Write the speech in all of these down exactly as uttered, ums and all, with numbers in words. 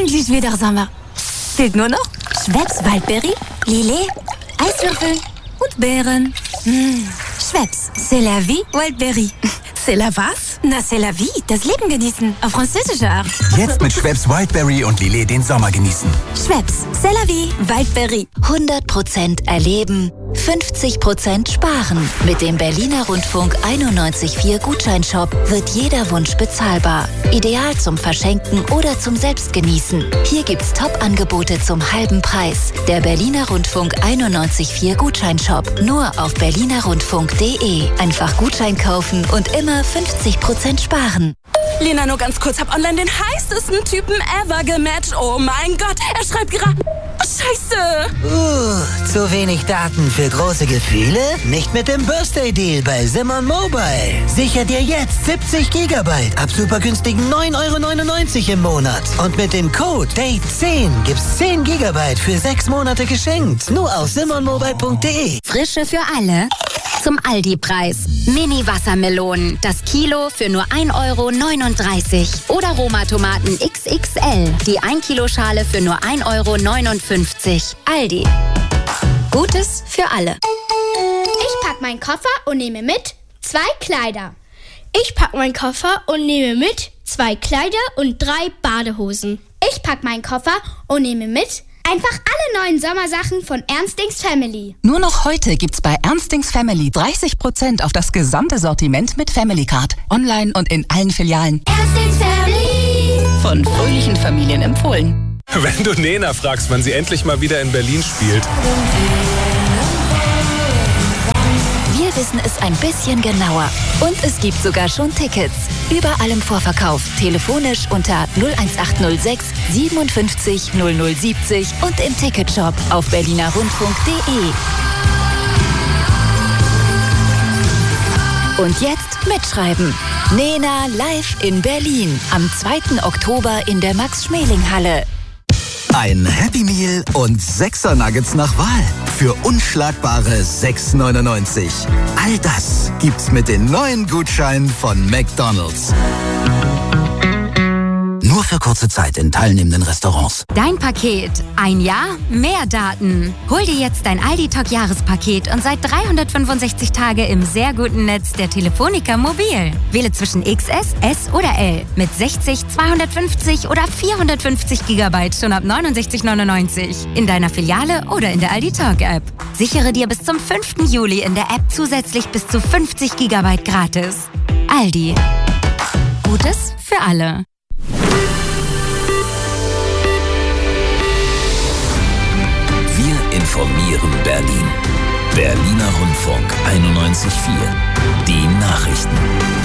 endlich wieder Sommer. Fehlt nur noch Schweppes Waldberry, Lillet, Eiswürfel und Beeren. Mmh. Schweppes, c'est la vie, Waldberry. C'est la was? Na, c'est la vie, das Leben genießen, auf französische Art. Jetzt mit Schweppes Wildberry und Lillet den Sommer genießen. Schweppes, c'est la vie, Waldberry. hundert Prozent erleben, fünfzig Prozent sparen. Mit dem Berliner Rundfunk einundneunzig Komma vier Gutscheinshop wird jeder Wunsch bezahlbar. Ideal zum Verschenken oder zum Selbstgenießen. Hier gibt's Top-Angebote zum halben Preis. Der Berliner Rundfunk einundneunzig Komma vier Gutscheinshop. Nur auf berliner rundfunk punkt de. Einfach Gutschein kaufen und immer fünfzig Prozent sparen. Lena, nur ganz kurz, hab online den heißesten Typen ever gematcht. Oh mein Gott, er schreibt gerade... Scheiße! Uh, zu wenig Daten für große Gefühle? Nicht mit dem Birthday Deal bei Simon Mobile. Sicher dir jetzt siebzig Gigabyte ab super günstigen neun Euro neunundneunzig im Monat. Und mit dem Code Date zehn gibt's zehn Gigabyte für sechs Monate geschenkt. Nur auf simon mobile punkt de. Frische für alle zum Aldi-Preis. Mini-Wassermelonen, das Kilo für nur ein Euro neununddreißig. Oder Roma-Tomaten X X L, die ein Kilo Schale für nur ein Euro neunundfünfzig. Aldi. Gutes für alle. Ich pack meinen Koffer und nehme mit zwei Kleider. Ich pack meinen Koffer und nehme mit zwei Kleider und drei Badehosen. Ich pack meinen Koffer und nehme mit einfach alle neuen Sommersachen von Ernstings Family. Nur noch heute gibt's bei Ernstings Family dreißig Prozent auf das gesamte Sortiment mit Family Card. Online und in allen Filialen. Ernstings Family. Von fröhlichen Familien empfohlen. Wenn du Nena fragst, wann sie endlich mal wieder in Berlin spielt. Wir wissen es ein bisschen genauer. Und es gibt sogar schon Tickets. Überall im Vorverkauf. Telefonisch unter null eins acht null sechs siebenundfünfzig null null siebzig und im Ticketshop auf berliner rundfunk punkt de. Und jetzt mitschreiben. Nena live in Berlin. Am zweiten Oktober in der Max-Schmeling-Halle. Ein Happy Meal und Sechser Nuggets nach Wahl für unschlagbare sechs neunundneunzig. All das gibt's mit den neuen Gutscheinen von McDonald's. Nur für kurze Zeit in teilnehmenden Restaurants. Dein Paket. Ein Jahr, mehr Daten. Hol dir jetzt dein Aldi-Talk-Jahrespaket und seit dreihundertfünfundsechzig Tage im sehr guten Netz der Telefonica Mobil. Wähle zwischen X S, S oder L mit sechzig, zweihundertfünfzig oder vierhundertfünfzig Gigabyte schon ab neunundsechzig neunundneunzig. In deiner Filiale oder in der Aldi-Talk-App. Sichere dir bis zum fünften Juli in der App zusätzlich bis zu fünfzig Gigabyte gratis. Aldi. Gutes für alle. Wir informieren Berlin. Berliner Rundfunk einundneunzig Komma vier. Die Nachrichten.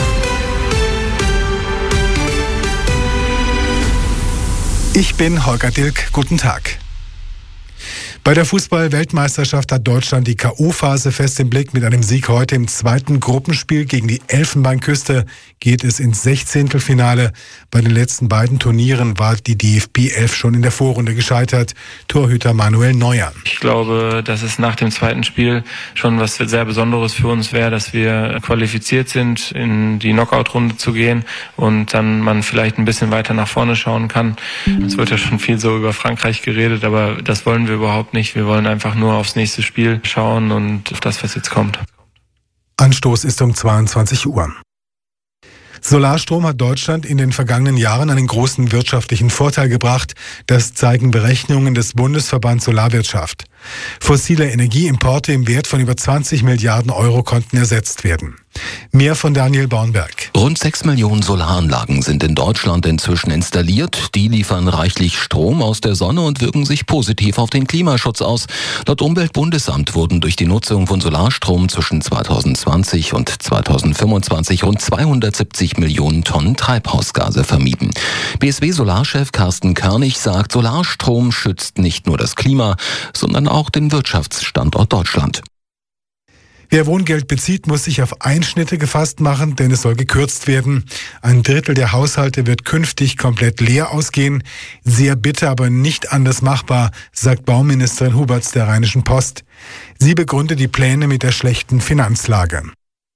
Ich bin Holger Dilk. Guten Tag. Bei der Fußball-Weltmeisterschaft hat Deutschland die K O-Phase fest im Blick. Mit einem Sieg heute im zweiten Gruppenspiel gegen die Elfenbeinküste geht es ins Sechzehntelfinale. Bei den letzten beiden Turnieren war die D F B elf schon in der Vorrunde gescheitert. Torhüter Manuel Neuer. Ich glaube, dass es nach dem zweiten Spiel schon was sehr Besonderes für uns wäre, dass wir qualifiziert sind, in die Knockout-Runde zu gehen und dann man vielleicht ein bisschen weiter nach vorne schauen kann. Es wird ja schon viel so über Frankreich geredet, aber das wollen wir überhaupt nicht. Wir wollen einfach nur aufs nächste Spiel schauen und auf das, was jetzt kommt. Anstoß ist um zweiundzwanzig Uhr. Solarstrom hat Deutschland in den vergangenen Jahren einen großen wirtschaftlichen Vorteil gebracht. Das zeigen Berechnungen des Bundesverbands Solarwirtschaft. Fossile Energieimporte im Wert von über zwanzig Milliarden Euro konnten ersetzt werden. Mehr von Daniel Bornberg. Rund sechs Millionen Solaranlagen sind in Deutschland inzwischen installiert. Die liefern reichlich Strom aus der Sonne und wirken sich positiv auf den Klimaschutz aus. Laut Umweltbundesamt wurden durch die Nutzung von Solarstrom zwischen zweitausendzwanzig und zweitausendfünfundzwanzig rund zweihundertsiebzig Millionen Tonnen Treibhausgase vermieden. B S W-Solarchef Carsten Körnig sagt, Solarstrom schützt nicht nur das Klima, sondern auch den Wirtschaftsstandort Deutschland. Wer Wohngeld bezieht, muss sich auf Einschnitte gefasst machen, denn es soll gekürzt werden. Ein Drittel der Haushalte wird künftig komplett leer ausgehen. Sehr bitter, aber nicht anders machbar, sagt Bauministerin Huberts der Rheinischen Post. Sie begründet die Pläne mit der schlechten Finanzlage.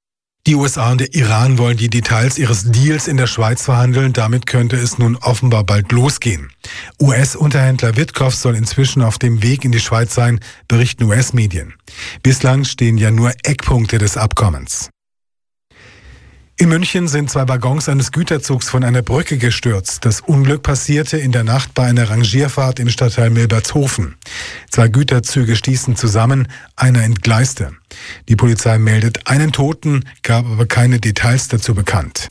Die U S A und der Iran wollen die Details ihres Deals in der Schweiz verhandeln. Damit könnte es nun offenbar bald losgehen. U S-Unterhändler Witkoff soll inzwischen auf dem Weg in die Schweiz sein, berichten U S-Medien. Bislang stehen ja nur Eckpunkte des Abkommens. In München sind zwei Waggons eines Güterzugs von einer Brücke gestürzt. Das Unglück passierte in der Nacht bei einer Rangierfahrt im Stadtteil Milbertshofen. Zwei Güterzüge stießen zusammen, einer entgleiste. Die Polizei meldet einen Toten, gab aber keine Details dazu bekannt.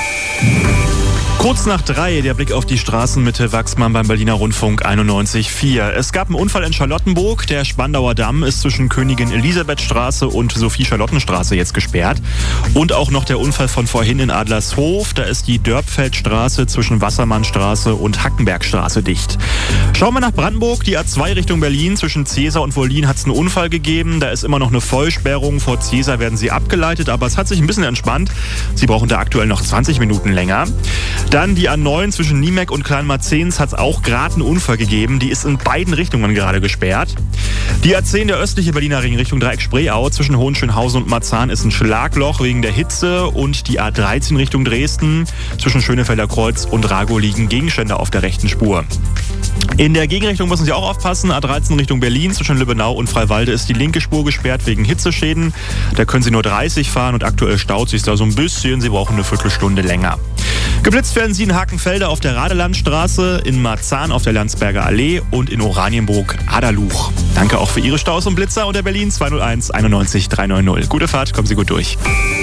Kurz nach drei, der Blick auf die Straßenmitte Wachsmann beim Berliner Rundfunk einundneunzig Komma vier. Es gab einen Unfall in Charlottenburg. Der Spandauer Damm ist zwischen Königin Elisabethstraße und Sophie-Charlottenstraße jetzt gesperrt. Und auch noch der Unfall von vorhin in Adlershof. Da ist die Dörpfeldstraße zwischen Wassermannstraße und Hackenbergstraße dicht. Schauen wir nach Brandenburg. Die A zwei Richtung Berlin. Zwischen Cäsar und Wollin hat es einen Unfall gegeben. Da ist immer noch eine Vollsperrung. Vor Cäsar werden sie abgeleitet, aber es hat sich ein bisschen entspannt. Sie brauchen da aktuell noch zwanzig Minuten länger. Dann die A neun zwischen Niemek und Kleinmarzens hat es auch gerade einen Unfall gegeben. Die ist in beiden Richtungen gerade gesperrt. Die A zehn, der östliche Berliner Ring Richtung Dreieck-Spreeau zwischen Hohenschönhausen und Marzahn ist ein Schlagloch wegen der Hitze. Und die A dreizehn Richtung Dresden zwischen Schönefelder Kreuz und Ragow liegen Gegenstände auf der rechten Spur. In der Gegenrichtung müssen Sie auch aufpassen. A dreizehn Richtung Berlin zwischen Lübbenau und Freiwalde ist die linke Spur gesperrt wegen Hitzeschäden. Da können Sie nur dreißig fahren und aktuell staut sich da so ein bisschen. Sie brauchen eine Viertelstunde länger. Geblitzt werden Sie in Hakenfelde auf der Radelandstraße, in Marzahn auf der Landsberger Allee und in Oranienburg Aderluch. Danke auch für Ihre Staus und Blitzer unter Berlin zwei null eins einundneunzig dreihundertneunzig. Gute Fahrt, kommen Sie gut durch.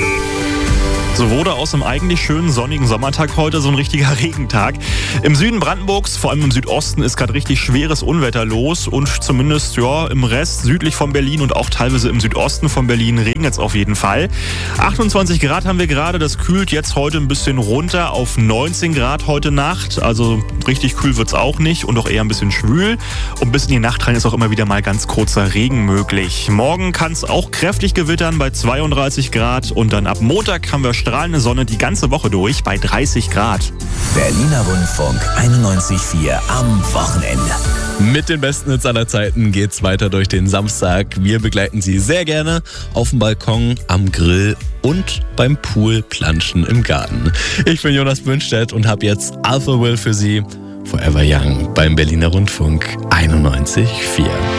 So wurde aus einem eigentlich schönen sonnigen Sommertag heute so ein richtiger Regentag. Im Süden Brandenburgs, vor allem im Südosten, ist gerade richtig schweres Unwetter los und zumindest ja im Rest südlich von Berlin und auch teilweise im Südosten von Berlin regnet es auf jeden Fall. achtundzwanzig Grad haben wir gerade, das kühlt jetzt heute ein bisschen runter auf neunzehn Grad heute Nacht. Also richtig kühl wird es auch nicht und auch eher ein bisschen schwül. Und bis in die Nacht rein ist auch immer wieder mal ganz kurzer Regen möglich. Morgen kann es auch kräftig gewittern bei zweiunddreißig Grad und dann ab Montag haben wir strahlende Sonne die ganze Woche durch bei dreißig Grad. Berliner Rundfunk einundneunzig Komma vier am Wochenende. Mit den besten Hits aller Zeiten geht's weiter durch den Samstag. Wir begleiten Sie sehr gerne auf dem Balkon, am Grill und beim Poolplanschen im Garten. Ich bin Jonas Bünstedt und habe jetzt Alpha Will für Sie. Forever Young beim Berliner Rundfunk einundneunzig Komma vier.